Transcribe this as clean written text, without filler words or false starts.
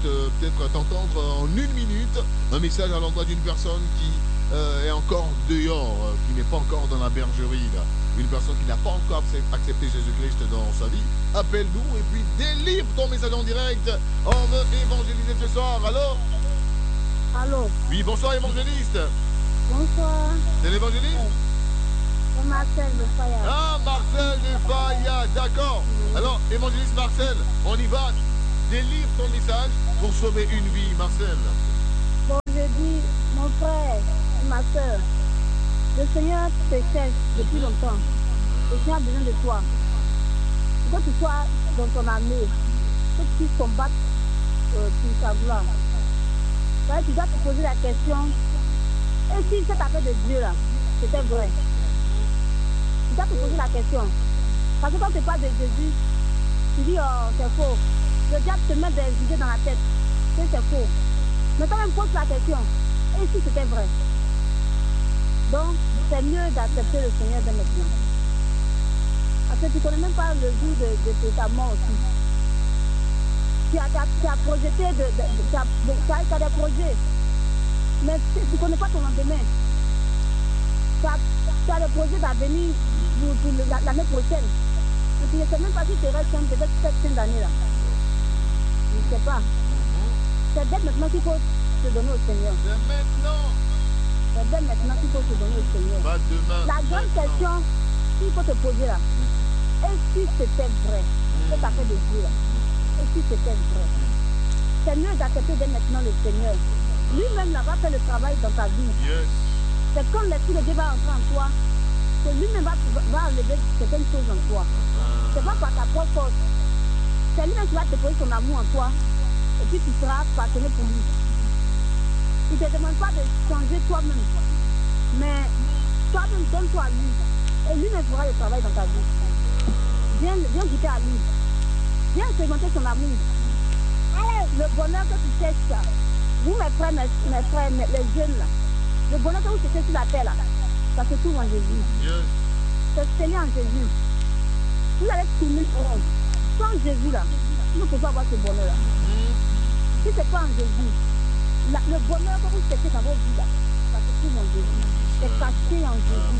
peut-être t'entendre en 1 minute un message à l'endroit d'une personne qui est encore dehors, qui n'est pas encore dans la bergerie, là. Une personne qui n'a pas encore accepté Jésus-Christ dans sa vie. Appelle-nous et puis délivre ton message en direct. On veut évangéliser ce soir. Alors? Allô? Oui, bonsoir évangéliste. Bonsoir. C'est l'évangéliste? C'est Marcel de Faya. Ah, Marcel de Faya, d'accord. Alors, évangéliste Marcel, on y va. Délivre ton message pour sauver une vie, Marcel. Bon, je dis, mon frère et ma soeur, le Seigneur te cherche depuis longtemps. Le Seigneur a besoin de toi. Il faut que tu sois dans ton armée. Il faut que tu combattes pour sa gloire. Tu dois te poser la question, et si cette affaire de Dieu là, c'était vrai? Tu dois te poser la question. Parce que quand tu parles de Jésus, tu dis, oh, c'est faux. Le diable te met des idées dans la tête. C'est faux. Mais quand même, pose la question, et si c'était vrai? Donc, c'est mieux d'accepter le Seigneur dès maintenant. Parce que tu ne connais même pas le jour de ta mort aussi. Tu as projeté, tu as des projets, mais tu ne connais pas ton lendemain. Tu as des projets d'avenir pour l'année prochaine. Mais tu ne sais même pas si tu restes peut-être cette fin d'année-là. Je ne sais pas. C'est dès maintenant qu'il faut se donner au Seigneur. C'est maintenant. C'est dès maintenant qu'il faut se donner au Seigneur. Pas demain. La grande question qu'il faut te poser là, et si c'était vrai, cette affaire de Dieu là, et si c'était vrai, c'est mieux d'accepter dès maintenant le Seigneur. Lui-même là va faire le travail dans ta vie. Yes. C'est quand l'Esprit de Dieu va entrer en toi, que lui-même va enlever certaines choses en toi. C'est pas par ta propre force. C'est lui-même qui va déposer son amour en toi, et puis tu seras passionné pour lui. Il ne te demande pas de changer toi-même, mais toi-même donne-toi à lui, et lui-même fera le travail dans ta vie. Viens goûter à lui. Viens expérimenter son amour. Le bonheur que tu cherches, vous mes frères, les jeunes là, le bonheur que vous cherchez sur la terre là, ça se trouve en Jésus. Yes. C'est scellé en Jésus. Vous allez tourner rond. Sans Jésus là, vous ne pouvez pas avoir ce bonheur là. Si ce n'est pas en Jésus, le bonheur que vous cherchez dans votre vie là, ça se trouve en Jésus. C'est caché en Jésus.